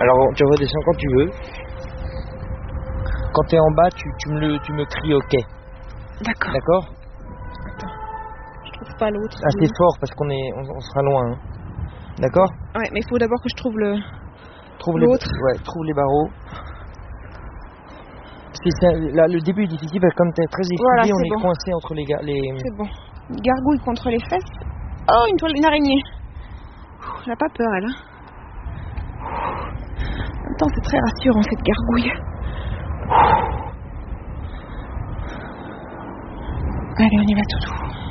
Alors tu redescends quand tu veux. Quand t'es en bas, tu me cries OK. D'accord. D'accord? Attends. Je trouve pas l'autre. Assez fort parce qu'on sera loin. Hein. D'accord? Ouais, mais il faut d'abord que je trouve l'autre. Trouve les barreaux. Là, le début est difficile parce que comme t'es très effilé, Voilà, on est bon. coincé entre les... C'est bon. Une gargouille contre les fesses. Oh, une araignée. Elle a pas peur, elle. Hein. En même temps, c'est très rassurant, cette gargouille. Allez, on y va tout doux.